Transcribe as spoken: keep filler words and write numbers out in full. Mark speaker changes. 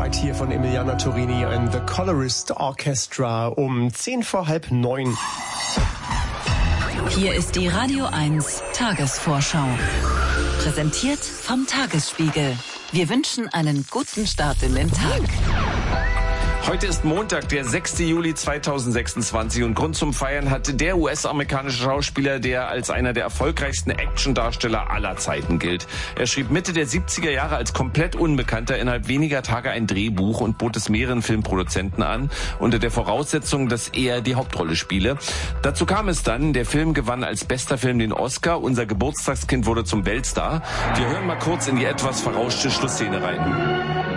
Speaker 1: Moonlight hier von Emiliana Torini and The Colorist Orchestra um zehn vor halb neun.
Speaker 2: Hier ist die Radio eins Tagesvorschau. Präsentiert vom Tagesspiegel. Wir wünschen einen guten Start in den Tag.
Speaker 3: Heute ist Montag, der sechster Juli zweitausendsechsundzwanzig und Grund zum Feiern hatte der U S-amerikanische Schauspieler, der als einer der erfolgreichsten Actiondarsteller aller Zeiten gilt. Er schrieb Mitte der siebziger Jahre als komplett Unbekannter innerhalb weniger Tage ein Drehbuch und bot es mehreren Filmproduzenten an, unter der Voraussetzung, dass er die Hauptrolle spiele. Dazu kam es dann, der Film gewann als bester Film den Oscar, unser Geburtstagskind wurde zum Weltstar. Wir hören mal kurz in die etwas verrauschte Schlussszene rein.